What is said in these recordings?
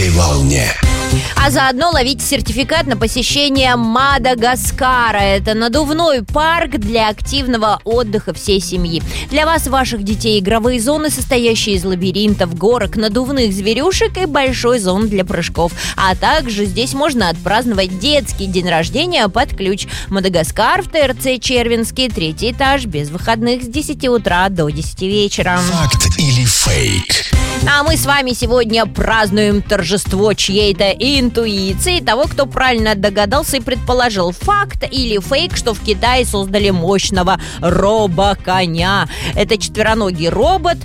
этой волне. А заодно ловите сертификат на посещение Мадагаскара. Это надувной парк для активного отдыха всей семьи. Для вас и ваших детей игровые зоны, состоящие из лабиринтов, горок, надувных зверюшек и большой зон для прыжков. А также здесь можно отпраздновать детский день рождения под ключ. Мадагаскар в ТРЦ Червинский, 3-й этаж, без выходных с 10 утра до 10 вечера. Факт или фейк? А мы с вами сегодня празднуем торжество чьей-то интуиции, того, кто правильно догадался и предположил, факт или фейк, что в Китае создали мощного робоконя. Это четвероногий робот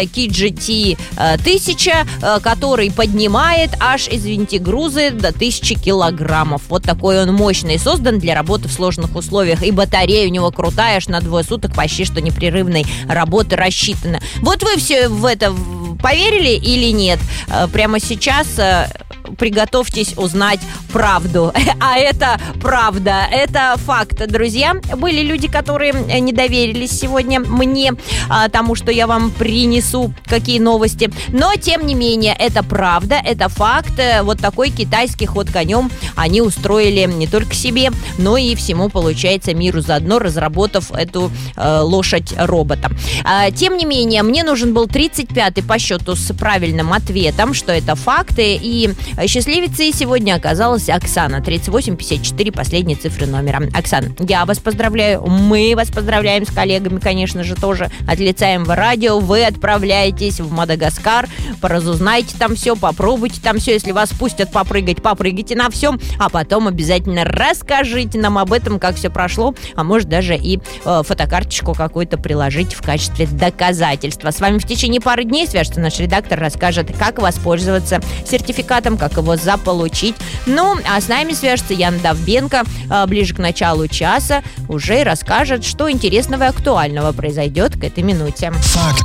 KGT 1000, который поднимает аж, извините, грузы до 1000 килограммов. Вот такой он мощный, создан для работы в сложных условиях. И батарея у него крутая, аж на 2 суток почти что непрерывной работы рассчитана. Вот вы все в это поверили или нет? Прямо сейчас приготовьтесь узнать правду. А это правда, это факт, друзья. Были люди, которые не доверились сегодня мне, тому, что я вам принесу, какие новости. Но, тем не менее, это правда, это факт. Вот такой китайский ход конем они устроили не только себе, но и всему, получается, миру заодно, разработав эту лошадь-робота. Тем не менее, мне нужен был 35-й по счету с правильным ответом, что это факты, и счастливицей сегодня оказалась Оксана, 3854, последние цифры номера. Оксана, я вас поздравляю, мы вас поздравляем с коллегами, конечно же, тоже от лица МВ Радио. Вы отправляетесь в Мадагаскар, поразузнайте там все, попробуйте там все, если вас пустят попрыгать, попрыгайте на всем, а потом обязательно расскажите нам об этом, как все прошло, а может даже и фотокарточку какую-то приложить в качестве доказательства. С вами в течение пары дней свяжется наш редактор, расскажет, как воспользоваться сертификатом, как его заполучить. Ну, а с нами свяжется Яна Довбенко ближе к началу часа, уже расскажет, что интересного и актуального произойдет к этой минуте. Факт